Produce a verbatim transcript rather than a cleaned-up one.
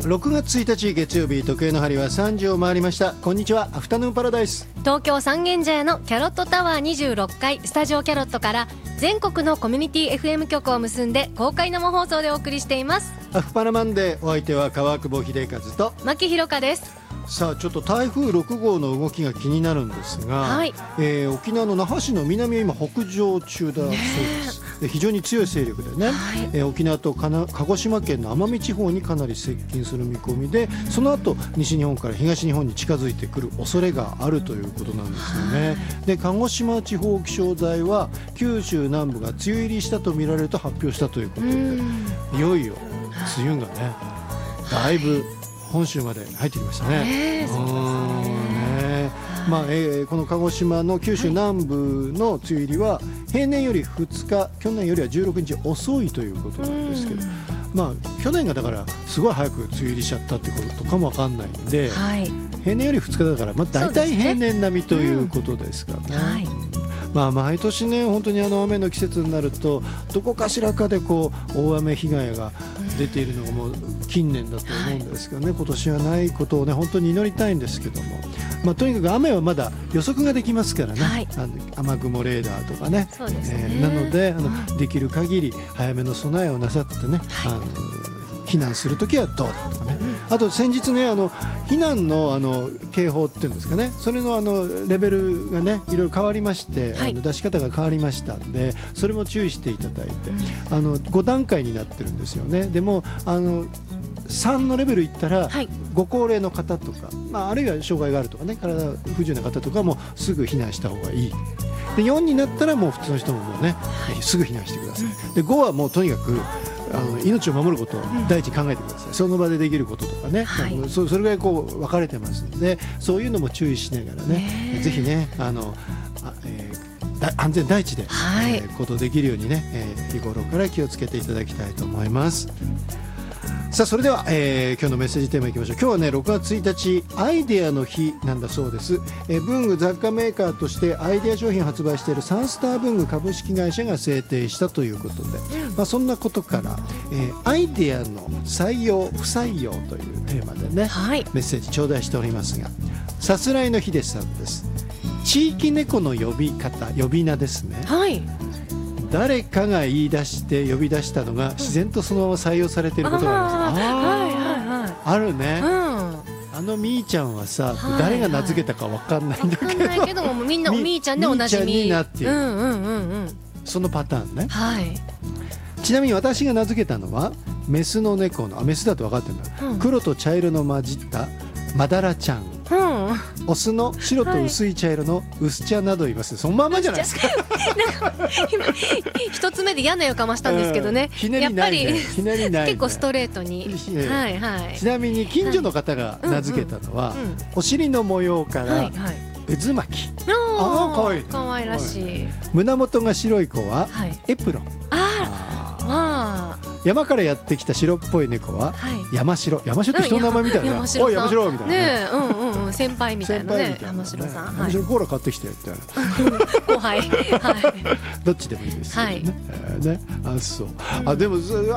ろくがつついたち月曜日、時計の針はさんじを回りました。こんにちは、アフタヌーンパラダイス。 東京三軒茶屋のキャロットタワーにじゅうろっかいスタジオキャロットから全国のコミュニティ エフエム 局を結んで公開生放送でお送りしています。 アフパラマンデー、お相手は川久保秀和と牧ひろかです。 さあ、ちょっと台風ろくごうの動きが気になるんですが、はい、えー、沖縄の那覇市の南を今北上中だそうです、ね、非常に強い勢力でね、はい、えー、沖縄とかな鹿児島県の奄美地方にかなり接近する見込みで、その後西日本から東日本に近づいてくる恐れがあるということなんですよね、はい、で鹿児島地方気象台は九州南部が梅雨入りしたとみられると発表したということで、いよいよ梅雨がね、だいぶ本州まで入ってきましたね。まあえー、この鹿児島の九州南部の梅雨入りは平年よりふつか、去年よりはじゅうろくにち遅いということなんですけど、まあ、去年がだからすごい早く梅雨入りしちゃったってこととかも分かんないんで、はい、平年よりふつかだから、まあ、大体平年並みということですからね。はい、まあ、毎年ね、本当にあの雨の季節になるとどこかしらかでこう大雨被害が出ているのがもう近年だと思うんですけどね、はい、今年はないことをね本当に祈りたいんですけども、まあ、とにかく雨はまだ予測ができますからね、はい、あの雨雲レーダーとかね、そうですね、えー、なのであのできる限り早めの備えをなさってね、はい、あの避難するときはどうだとかね、あと先日ね、あの避難のあの警報っていうんですかね、それのあのレベルがねいろいろ変わりまして、はい、あの出し方が変わりましたんで、それも注意していただいて、あのごだんかいになってるんですよね。でもあのさんのレベルいったら、はい、ご高齢の方とか、まあ、あるいは障害があるとかね、体不自由な方とかもすぐ避難した方がいい。でよんになったらもう普通の人ももうね、はい、すぐ避難してください。でごはもうとにかくあの命を守ることを第一に考えてください、うん、その場でできることとかね、はい、そ, それぐらいこう分かれてますので、そういうのも注意しながらね、ぜひねあのあ、えー、安全第一で、はい、えー、行動できるようにね、えー、日頃から気をつけていただきたいと思います。さあ、それでは、えー、今日のメッセージテーマいきましょう。今日はねろくがつついたちアイデアの日なんだそうです、えー、文具雑貨メーカーとしてアイデア商品を発売しているサンスター文具株式会社が制定したということで、まあ、そんなことから、えー、アイデアの採用不採用というテーマでね、はい、メッセージ頂戴しておりますが、さすらいのヒデさんです。地域猫の呼び方、呼び名ですね、はい、誰かが言い出して呼び出したのが自然とそのまま採用されていることがあります。あ、はいはいはい、あるね、うん、あのみーちゃんはさ、はいはい、誰が名付けたか分かんないんだけど、分かんないけどもみんなおみーちゃんでおなじみ、みーちゃんになっている、うんうんうんうん、そのパターンね、はい、ちなみに私が名付けたのはメスの猫の、あ、メスだと分かってるんだ、うん、黒と茶色の混じったマダラちゃん、うん、オスの白と薄い茶色の薄茶などいます、はい、そのまんまじゃないですか。なんか今一つ目で嫌な予感はしたんですけどね、 ひねりないね、 やっぱりひねりないね、 結構ストレートに、はいはい、 ちなみに近所の方が名付けたのは、はい、うんうん、お尻の模様から、はいはい、渦巻き、ああかわいい、かわいらしい、胸元が白い子は、はい、エプロン、ああ、まあ山からやってきた白っぽい猫は、はい、山城、山城って人の名前みたいな、おい山城みたいなね、ね、うんうんうん、先輩みたいなね、山城さん、はい、山城コーラ買ってきてって後輩、はい、どっちでもいいですよね、はい、えー、ね、あ、そう、うん、あ、でも